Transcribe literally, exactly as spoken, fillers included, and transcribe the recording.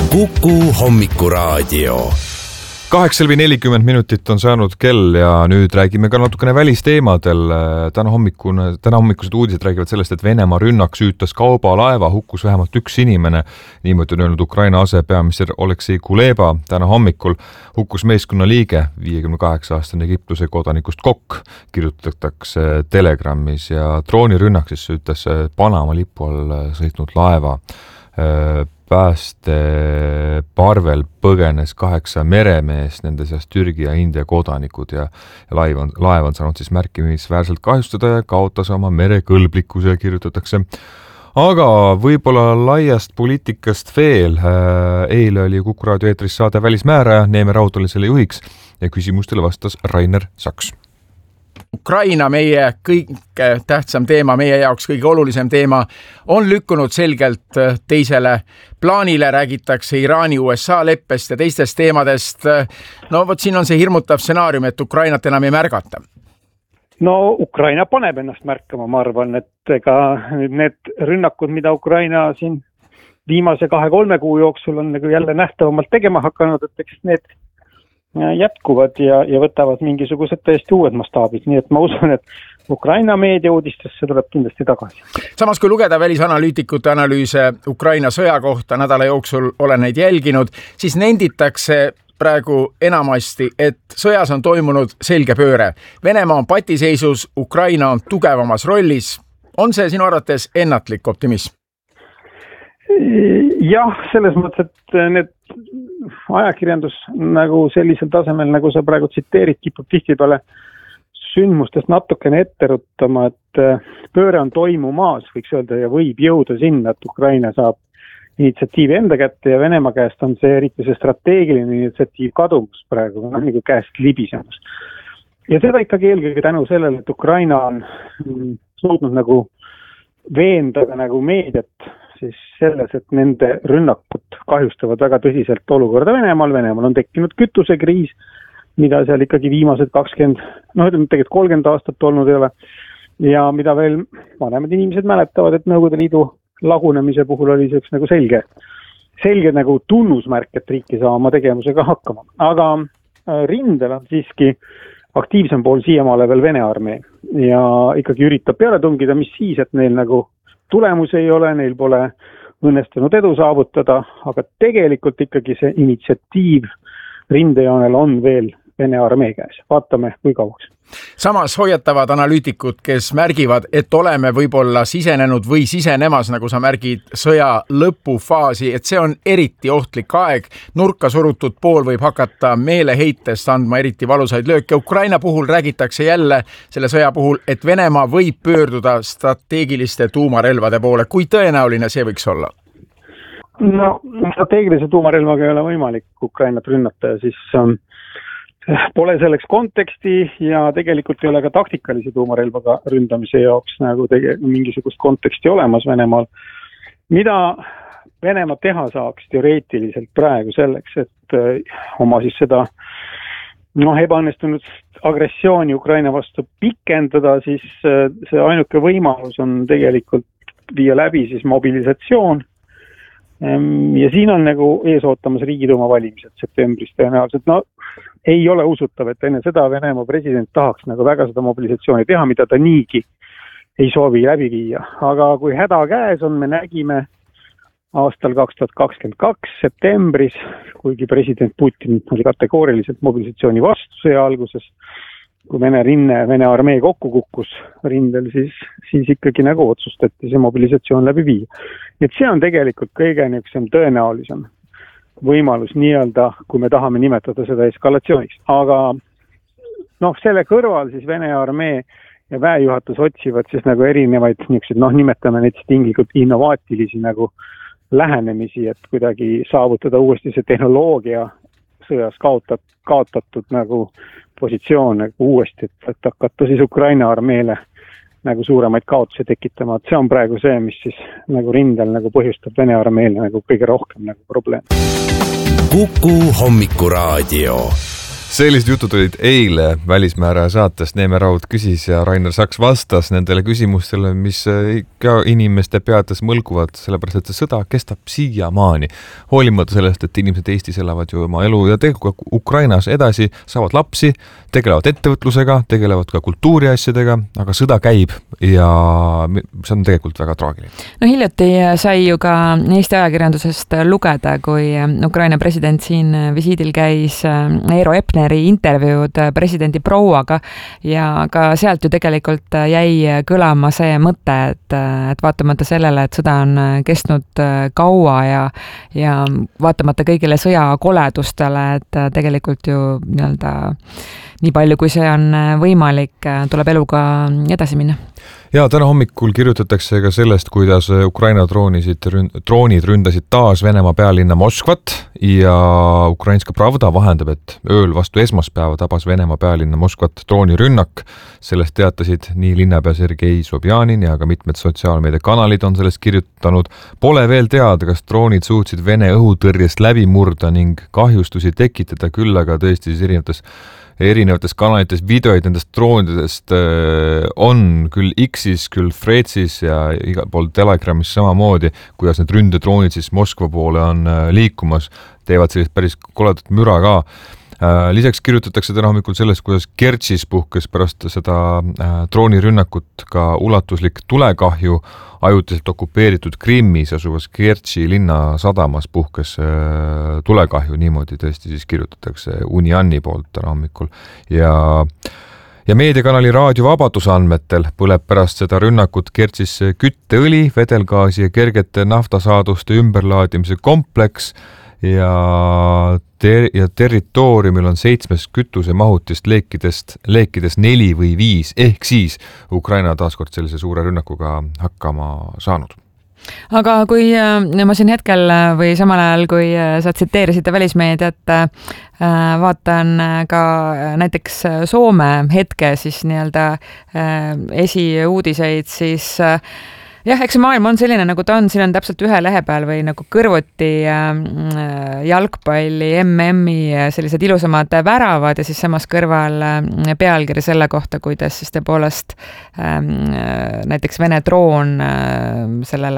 Kuku hommikuraadio. kaheksa läbi nelikümmend minutit on saanud kell ja nüüd räägime ka natukene välisteemadel. Täna hommikune, täna hommikused uudised räägivad sellest, et Venemaa rünnak süütas kaubalaeva, hukkus vähemalt üks inimene. Niimoodi on öelnud Ukraina asepeaminister Oleksei Kuleba. Täna hommikul hukkus meeskonna liige, viiekümne kaheksa aastane Egiptuse kodanikust kokk, kirjutatakse Telegrammis, ja droonirünnak siis süütas Panama lipu all sõitnud laeva. Pääste parvel põgenes kaheksa meremees, nende seas Türgi ja India kodanikud, ja, ja laev on, laev on saanud siis märkimisväärselt kahjustada ja kaotas oma merekõlblikkuse, kirjutatakse. Aga võib-olla laiast poliitikast veel. Eile oli Kuku raadio eetris saade Välismääraja, Neeme Raud oli selle juhiks ja küsimustele vastas Rainer Saks. Ukraina, meie kõige tähtsam teema, meie jaoks kõige olulisem teema, on lükkunud selgelt teisele plaanile, räägitakse Iraani U S A leppest ja teistest teemadest. No vot, siin on see hirmutav stsenaarium, et Ukrainat enam ei märgata. No Ukraina paneb ennast märkama, ma arvan, et ega need rünnakud, mida Ukraina siin viimase kahe-kolme kuu jooksul on nagu jälle nähtavamalt tegema hakanud, et eks need jätkuvad ja, ja võtavad mingisugused täiesti uued mastaabid. Nii et ma usun, et Ukraina meedia uudistesse tuleb kindlasti tagasi. Samas, kui lugeda välisanalüütikute analüüse Ukraina sõja kohta, nädala jooksul olen neid jälginud, siis nenditakse praegu enamasti, et sõjas on toimunud selge pööre. Venemaa on patiseisus, Ukraina on tugevamas rollis. On see sinu arvates ennatlik optimism? Jah, selles mõttes, et need ajakirjandus nagu sellisel tasemel, nagu sa praegu tsiteerid, kipub tihtipeale sündmustest natukene ette ruttama, et pööre on toimumaas, võiks öelda, ja võib jõuda sinna, et Ukraina saab initsiatiivi enda kätte ja Venemaa käest on see eriti see strateegiline initsiatiiv kadumus praegu, noh, nagu käest libisemus. Ja seda ikkagi eelkõige tänu sellele, et Ukraina on suutnud nagu veenda nagu meediat siis selles, et nende rünnakud kahjustavad väga tõsiselt olukorda Venemaal. Venemaal on tekkinud kütusekriis, mida seal ikkagi viimased kakskümmend, noh, ütleme tegelikult kolmkümmend aastat olnud ei ole. Ja mida veel vanemad inimesed mäletavad, et Nõukogude Liidu lagunemise puhul oli see üks nagu selge, selge nagu tunnusmärk, et riiki saa oma tegevusega hakkama. Aga rindel on siiski aktiivsem pool siiamaale veel Vene armee ja ikkagi üritab peale tungida, mis siis, et neil nagu tulemus ei ole, neil pole õnnestunud edu saavutada, aga tegelikult ikkagi see initsiatiiv rindejoonel on veel Vene armee käes. Vaatame, kui kauaks. Samas hoiatavad analüütikud, kes märgivad, et oleme võib-olla sisenenud või sisenemas, nagu sa märgid, sõja lõpufaasi, et see on eriti ohtlik aeg. Nurka surutud pool võib hakata meeleheitest andma eriti valusaid lööke. Ukraina puhul räägitakse jälle selle sõja puhul, et Venemaa võib pöörduda strateegiliste tuumarelvade poole. Kui tõenäoline see võiks olla? No, strateegilise tuumarelvaga ei ole võimalik Ukrainat rünnata ja siis on pole selleks konteksti ja tegelikult ei ole ka taktikalise tuumarelvaga ründamise jaoks nagu tege, mingisugust konteksti olemas Venemaal. Mida Venemaa teha saaks teoreetiliselt praegu selleks, et oma siis seda noh, ebaõnnestunud agressiooni Ukraina vastu pikendada, siis see ainuke võimalus on tegelikult viia läbi siis mobilisatsioon. Ja siin on nagu ees ootamas Riigiduuma valimised septembris tõenäoliselt. No ei ole usutav, et enne seda Venemaa president tahaks nagu väga seda mobilisatsiooni teha, mida ta niigi ei soovi läbi viia. Aga kui häda käes on, me nägime aastal kaks tuhat kakskümmend kaks septembris, kuigi president Putin oli kategooriliselt mobilisatsiooni vastu sõja alguses, kui Vene rinne, Vene armee kokku kukkus rindel, siis, siis ikkagi nagu otsustati see mobilisatsioon läbi viia. Et see on tegelikult kõige niisugusem tõenäolisem võimalus nii-öelda, kui me tahame nimetada seda eskalatsiooniks. Aga noh, selle kõrval siis Vene armee ja väejuhatus otsivad siis nagu erinevaid niisugused, noh, nimetame neid tinglikult innovaatilisi nagu lähenemisi, et kuidagi saavutada uuesti see tehnoloogia sõjas kaotat, kaotatud nagu positsioon nagu uuesti, et, et hakata siis Ukraina armeele nagu suuremaid kaotusi tekitama. Et see on praegu see, mis siis nagu rindel nagu põhjustab Vene armeele nagu kõige rohkem nagu probleem. Kuku hommikuraadio. Sellised jutud olid eile Välismääraja saatest. Neeme Raud küsis ja Rainer Saks vastas nendele küsimustele, mis ka inimeste peades mõlguvad, sellepärast et see sõda kestab siiamaani. Hoolimata sellest, et inimesed Eestis elavad ju oma elu ja tegelikult Ukrainas edasi, saavad lapsi, tegelevad ettevõtlusega, tegelevad ka kultuuriasjadega, aga sõda käib ja see on tegelikult väga traagiline. No hiljuti sai ju ka Eesti ajakirjandusest lugeda, kui Ukraina president siin visiidil käis Eero Epneri intervjuud presidendi prouaga ja ka sealt ju tegelikult jäi kõlama see mõte, et, et vaatamata sellele, et sõda on kestnud kaua ja, ja vaatamata kõigile sõja koledustele, et tegelikult ju nii-öelda nii palju, kui see on võimalik, tuleb eluga edasi minna. Ja täna hommikul kirjutatakse ka sellest, kuidas Ukraina droonisid, droonid ründasid taas Venemaa pealinna Moskvat ja Ukrainska Pravda vahendab, et ööl vastu esmaspäeva tabas Venemaa pealinna Moskvat droonirünnak. Sellest teatasid nii linnapea Sergei Sobjanin ja ka mitmed sotsiaalmeediakanalid on sellest kirjutanud. Pole veel teada, kas droonid suutsid Vene õhutõrjest läbi murda ning kahjustusi tekitada, küll aga tõesti siis erinevates erinevates kanalites videoid nendest droonidest on küll X-is, küll Threadsis ja igal pool Telegramis samamoodi, kuidas need ründedroonid siis Moskva poole on liikumas, teevad sellist päris koledat müra ka. Lisaks kirjutatakse täna hommikul sellest, kuidas Kertšis puhkes pärast seda droonirünnakut ka ulatuslik tulekahju, ajutiselt okupeeritud Krimmis asuvas Kertši linna sadamas puhkes tulekahju, niimoodi tõesti siis kirjutatakse Uniani poolt täna hommikul. Ja, ja meediakanali Raadio Vabaduse andmetel põleb pärast seda rünnakut Kertšis kütteõli, vedelgaasi ja kergete naftasaaduste ümberlaadimise kompleks ja, ter- ja territooriumil on seitsmes kütuse mahutist leekidest, leekides neli või viis, ehk siis Ukraina taaskord sellise suure rünnakuga hakkama saanud. Aga kui ma siin hetkel või samal ajal, kui sa tsiteerisite välismeediat, vaatan ka näiteks Soome hetke siis nii-öelda esiuudiseid, siis jah, eks maailm on selline, nagu ta on, siin on täpselt ühe lehe peal või nagu kõrvuti jalgpalli, M M-i sellised ilusamad väravad ja siis samas kõrval pealkiri selle kohta, kuidas siis tõepoolest näiteks Vene droon sellele